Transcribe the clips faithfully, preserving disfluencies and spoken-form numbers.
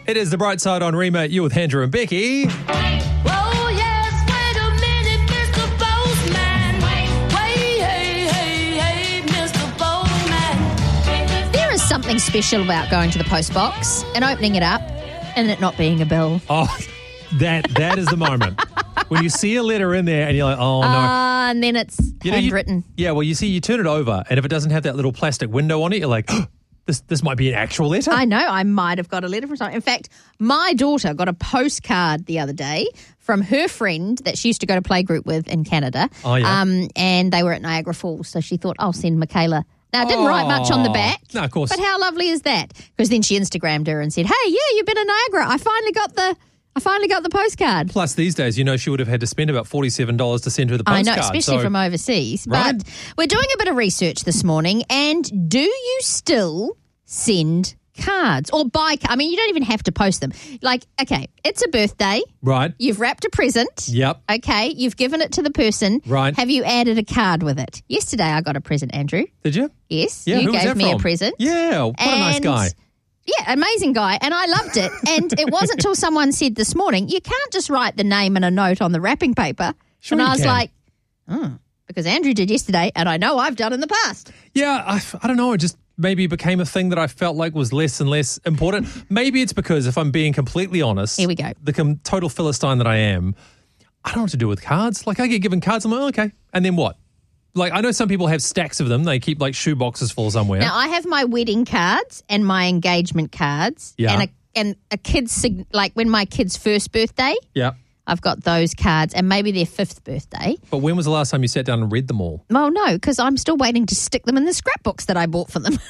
It is The Bright Side on Rima. You with Andrew and Becky. Oh, yes, wait a minute, Mister Postman. Wait, wait, hey, hey, hey, Mister Postman. There is something special about going to the post box and opening it up and it not being a bill. Oh, that that is the moment. When you see a letter in there and you're like, oh, no. Uh, and then it's You know, you- handwritten. yeah, well, you see, you turn it over, and if it doesn't have that little plastic window on it, you're like, oh, this this might be an actual letter. I know, I might have got a letter from someone. In fact, my daughter got a postcard the other day from her friend that she used to go to playgroup with in Canada. Oh, yeah. Um, and they were at Niagara Falls, so she thought, I'll send Michaela. Now, it didn't write much on the back. No, of course. But how lovely is that? Because then she Instagrammed her and said, hey, yeah, you've been in Niagara. I finally got the... I finally got the postcard. Plus, these days, you know, she would have had to spend about forty-seven dollars to send her the I postcard. know, especially so- from overseas. Right. But we're doing a bit of research this morning. And do you still send cards or buy? I mean, you don't even have to post them. Like, okay, it's a birthday. Right. You've wrapped a present. Yep. Okay, you've given it to the person. Right. Have you added a card with it? Yesterday, I got a present, Andrew. Did you? Yes, Yeah, you who was gave that me from? a present. Yeah, what a nice And- guy. Yeah, amazing guy, and I loved it. And it wasn't until someone said this morning, you can't just write the name and a note on the wrapping paper. Sure and you I was can. like, oh, because Andrew did yesterday, and I know I've done in the past. Yeah, I, I don't know. It just maybe became a thing that I felt like was less and less important. Maybe it's because, if I'm being completely honest, Here we go. the com- total Philistine that I am, I don't know what to do with cards. Like, I get given cards, I'm like, oh, okay. And then what? Like, I know some people have stacks of them. They keep, like, shoe boxes full somewhere. Now, I have my wedding cards and my engagement cards. Yeah. And a, and a kid's, sig- like when my kid's first birthday, yeah. I've got those cards, and maybe their fifth birthday. But when was the last time you sat down and read them all? Well, no, because I'm still waiting to stick them in the scrapbooks that I bought for them.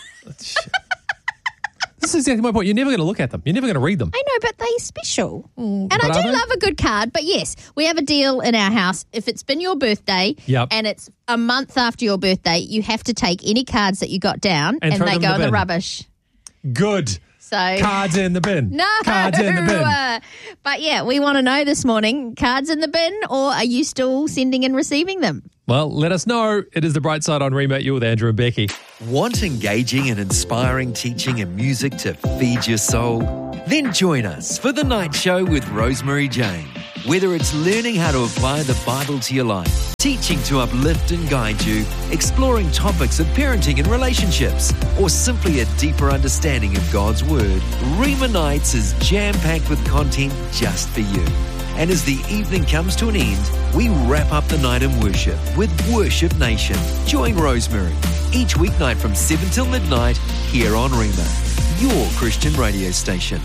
This is exactly my point. You're never going to look at them. You're never going to read them. I know, but they're special. and but I are do they? love a good card. But yes, we have a deal in our house. If it's been your birthday Yep. and it's a month after your birthday, you have to take any cards that you got down And and, throw they them go in in the the bin. rubbish. Good. So Cards in the bin. no, Cards in the bin. uh, but yeah, we want to know this morning: cards in the bin, or are you still sending and receiving them? Well, let us know. It is The Bright Side on Remote. You with Andrew and Becky. Want engaging and inspiring teaching and music to feed your soul? Then join us for The Night Show with Rosemary Jane. Whether it's learning how to apply the Bible to your life, teaching to uplift and guide you, exploring topics of parenting and relationships, or simply a deeper understanding of God's Word, Rima Nights is jam-packed with content just for you. And as the evening comes to an end, we wrap up the night in worship with Worship Nation. Join Rosemary each weeknight from seven till midnight here on Rima, your Christian radio station.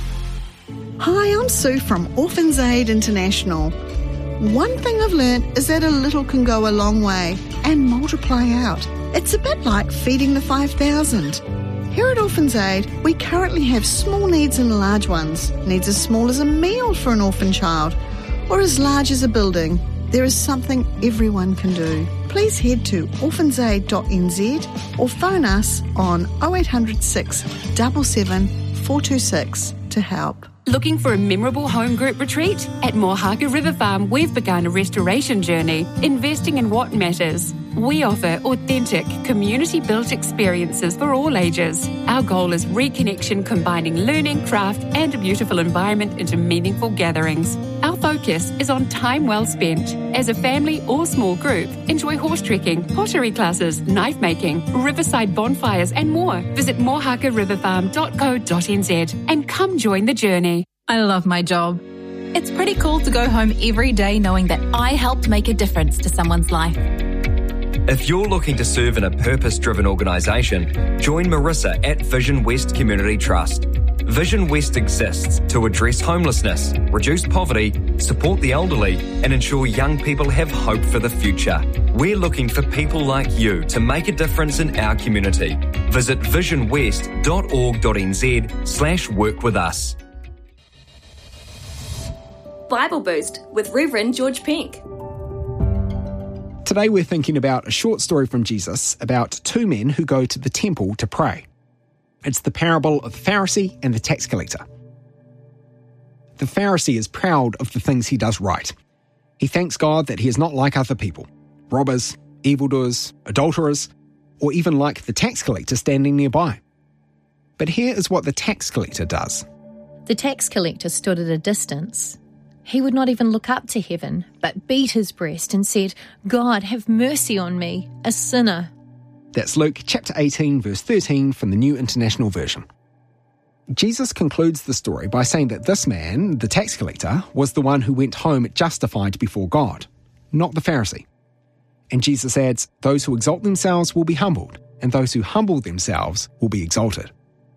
Hi, I'm Sue from Orphans Aid International. One thing I've learnt is that a little can go a long way and multiply out. It's a bit like feeding the five thousand. Here at Orphans Aid, we currently have small needs and large ones. Needs as small as a meal for an orphan child, or as large as a building. There is something everyone can do. Please head to orphans aid dot n z or phone us on oh eight hundred six, seven seven, four two six to help. Looking for a memorable home group retreat? At Mohaka River Farm, we've begun a restoration journey, investing in what matters. We offer authentic, community-built experiences for all ages. Our goal is reconnection, combining learning, craft, and a beautiful environment into meaningful gatherings. Our focus is on time well spent. As a family or small group, enjoy horse trekking, pottery classes, knife making, riverside bonfires, and more. Visit mohaka river farm dot co dot n z and come join the journey. I love my job. It's pretty cool to go home every day knowing that I helped make a difference to someone's life. If you're looking to serve in a purpose-driven organisation, join Marissa at Vision West Community Trust. Vision West exists to address homelessness, reduce poverty, support the elderly, and ensure young people have hope for the future. We're looking for people like you to make a difference in our community. Visit vision west dot org dot n z slash work with us. Bible Boost with Reverend George Pink. Today we're thinking about a short story from Jesus about two men who go to the temple to pray. It's the parable of the Pharisee and the tax collector. The Pharisee is proud of the things he does right. He thanks God that he is not like other people, robbers, evildoers, adulterers, or even like the tax collector standing nearby. But here is what the tax collector does. The tax collector stood at a distance. He would not even look up to heaven, but beat his breast and said, "God, have mercy on me, a sinner." That's Luke chapter eighteen, verse thirteen from the New International Version. Jesus concludes the story by saying that this man, the tax collector, was the one who went home justified before God, not the Pharisee. And Jesus adds, "Those who exalt themselves will be humbled, and those who humble themselves will be exalted."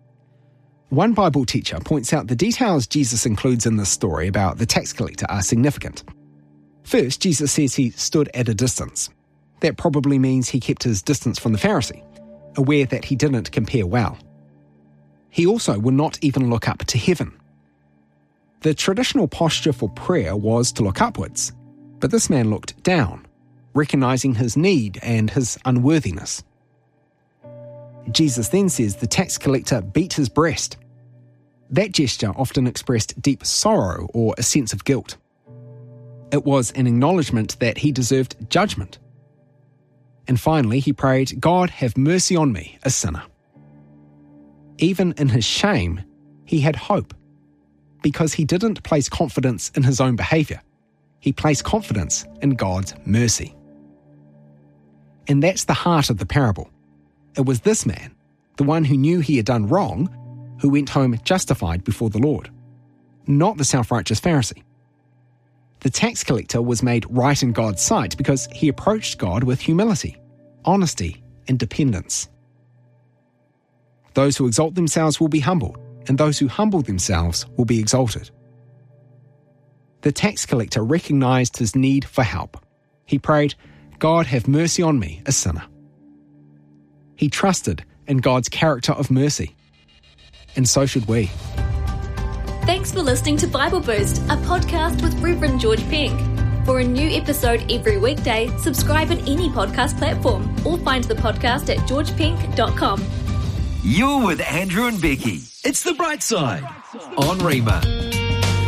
One Bible teacher points out the details Jesus includes in this story about the tax collector are significant. First, Jesus says he stood at a distance. That probably means he kept his distance from the Pharisee, aware that he didn't compare well. He also would not even look up to heaven. The traditional posture for prayer was to look upwards, but this man looked down, recognizing his need and his unworthiness. Jesus then says the tax collector beat his breast. That gesture often expressed deep sorrow or a sense of guilt. It was an acknowledgement that he deserved judgment. And finally, he prayed, "God, have mercy on me, a sinner." Even in his shame, he had hope, because he didn't place confidence in his own behaviour. He placed confidence in God's mercy. And that's the heart of the parable. It was this man, the one who knew he had done wrong, who went home justified before the Lord, not the self-righteous Pharisee. The tax collector was made right in God's sight because he approached God with humility, honesty, and dependence. Those who exalt themselves will be humbled, and those who humble themselves will be exalted. The tax collector recognized his need for help. He prayed, "God, have mercy on me, a sinner." He trusted in God's character of mercy. And so should we. Thanks for listening to Bible Boost, a podcast with Reverend George Pink. For a new episode every weekday, subscribe on any podcast platform or find the podcast at george pink dot com. You're with Andrew and Becky. It's The Bright Side on Rima.